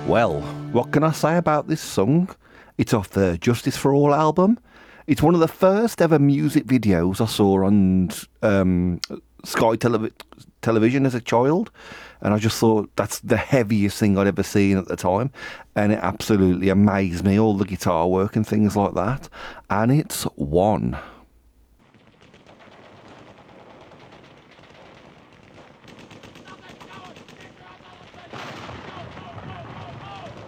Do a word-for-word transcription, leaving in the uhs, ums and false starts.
Well, what can I say about this song? It's off the Justice for All album. It's one of the first ever music videos I saw on um, Sky Telev- Television as a child. And I just thought that's the heaviest thing I'd ever seen at the time. And it absolutely amazed me, all the guitar work and things like that. And it's One.